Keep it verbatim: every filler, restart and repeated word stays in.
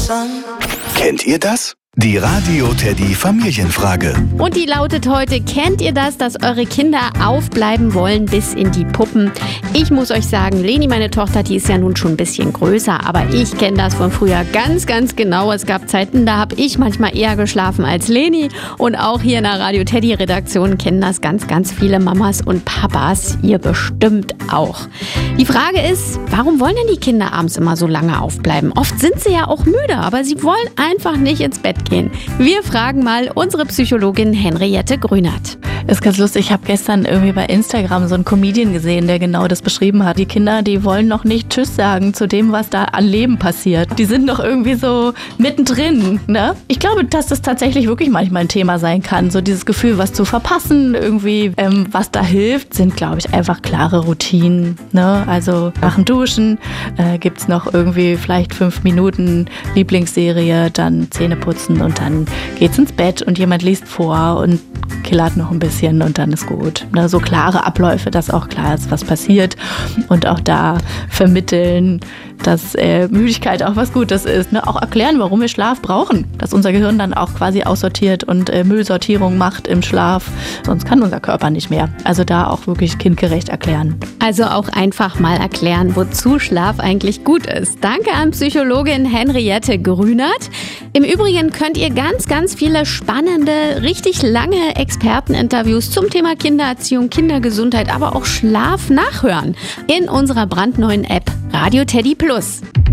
Kennt ihr das? Die Radio Teddy Familienfrage. Und die lautet heute: Kennt ihr das, dass eure Kinder aufbleiben wollen bis in die Puppen? Ich muss euch sagen, Leni, meine Tochter, die ist ja nun schon ein bisschen größer, aber ich kenne das von früher ganz, ganz genau. Es gab Zeiten, da habe ich manchmal eher geschlafen als Leni. Und auch hier in der Radio Teddy Redaktion kennen das ganz, ganz viele Mamas und Papas. Ihr bestimmt auch. Die Frage ist, warum wollen denn die Kinder abends immer so lange aufbleiben? Oft sind sie ja auch müde, aber sie wollen einfach nicht ins Bett gehen. Wir fragen mal unsere Psychologin Henriette Grünert. Ist ganz lustig, ich habe gestern irgendwie bei Instagram so einen Comedian gesehen, der genau das beschrieben hat. Die Kinder, die wollen noch nicht Tschüss sagen zu dem, was da an Leben passiert. Die sind noch irgendwie so mittendrin, ne? Ich glaube, dass das tatsächlich wirklich manchmal ein Thema sein kann. So dieses Gefühl, was zu verpassen, irgendwie, ähm, was da hilft, sind, glaube ich, einfach klare Routinen, ne? Also nach dem Duschen äh, gibt's noch irgendwie vielleicht fünf Minuten Lieblingsserie, dann Zähne putzen und dann geht's ins Bett und jemand liest vor und killert noch ein bisschen und dann ist gut. Ne, so klare Abläufe, dass auch klar ist, was passiert und auch da vermitteln, dass äh, Müdigkeit auch was Gutes ist. Ne? Auch erklären, warum wir Schlaf brauchen, dass unser Gehirn dann auch quasi aussortiert und äh, Müllsortierung macht im Schlaf. Sonst kann unser Körper nicht mehr. Also da auch wirklich kindgerecht erklären. Also auch einfach mal erklären, wozu Schlaf eigentlich gut ist. Danke an Psychologin Henriette Grünert. Im Übrigen könnt ihr ganz, ganz viele spannende, richtig lange Experteninterviews zum Thema Kindererziehung, Kindergesundheit, aber auch Schlaf nachhören in unserer brandneuen App Radio Teddy Plus.